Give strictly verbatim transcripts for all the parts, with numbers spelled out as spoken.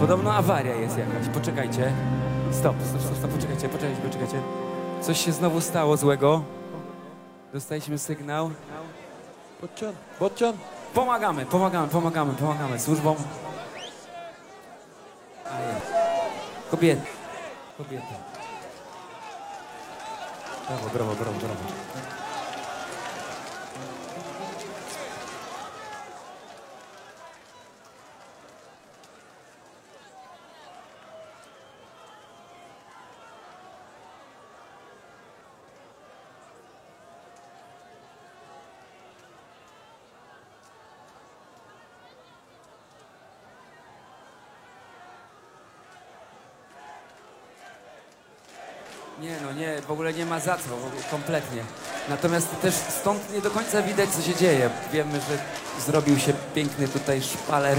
Podobno awaria jest jakaś. Poczekajcie. Stop, stop, stop, stop. Poczekajcie, poczekajcie, poczekajcie. Coś się znowu stało złego. Dostaliśmy sygnał. Bocian, Bocian. Pomagamy, pomagamy, pomagamy, pomagamy służbom. A jest. Kobiety. Kobiety. Brawo, brawo, brawo, brawo. Nie no, nie, w ogóle nie ma za co, w ogóle, kompletnie. Natomiast też stąd nie do końca widać, co się dzieje. Wiemy, że zrobił się piękny tutaj szpaler.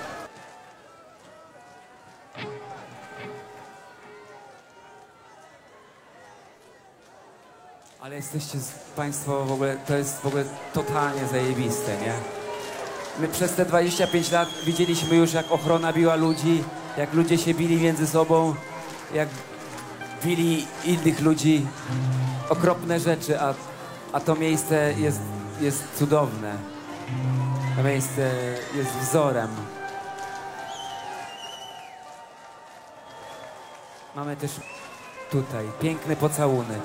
Ale jesteście z, Państwo w ogóle, to jest w ogóle totalnie zajebiste, nie? My przez te dwadzieścia pięć lat widzieliśmy już, jak ochrona biła ludzi, jak ludzie się bili między sobą, jak bili innych ludzi, okropne rzeczy, a, a to miejsce jest, jest cudowne. To miejsce jest wzorem. Mamy też tutaj piękny pocałunek.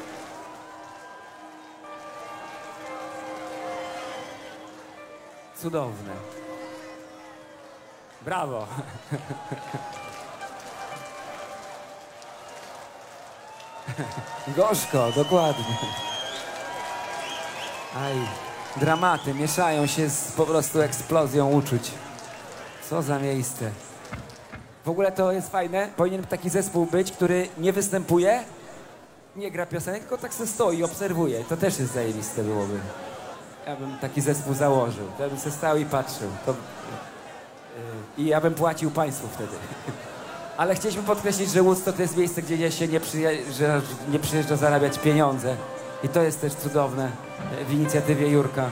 Cudowne. Brawo! Gorzko, dokładnie. Aj, dramaty mieszają się z po prostu eksplozją uczuć. Co za miejsce. W ogóle to jest fajne. Powinien taki zespół być, który nie występuje, nie gra piosenek, tylko tak se stoi i obserwuje. To też jest zajebiste byłoby. Ja bym taki zespół założył. Ja bym se stał i patrzył. To... Yy, I ja bym płacił państwu wtedy. Ale chcieliśmy podkreślić, że Woodstock to jest miejsce, gdzie się nie przyjeżdża, nie przyjeżdża zarabiać pieniądze. I to jest też cudowne w inicjatywie Jurka.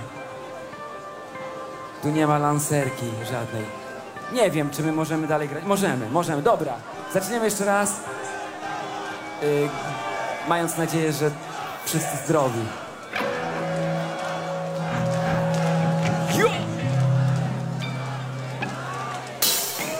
Tu nie ma lancerki żadnej. Nie wiem, czy my możemy dalej grać. Możemy, możemy. Dobra. Zaczniemy jeszcze raz. Yy, mając nadzieję, że wszyscy zdrowi.